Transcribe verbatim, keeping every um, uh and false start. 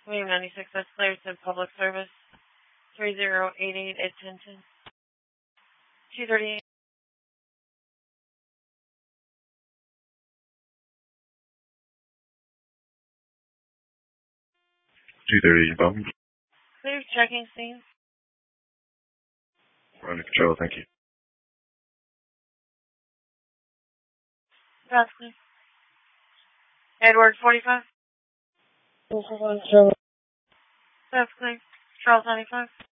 William ninety-six, that's cleared to public service. three zero eight eight at ten ten. two thirty-eight. two thirty-eight, Bum. Clear checking scene. Under control, thank you. That's clear. Edward forty-five. That's clear. Charles ninety-five.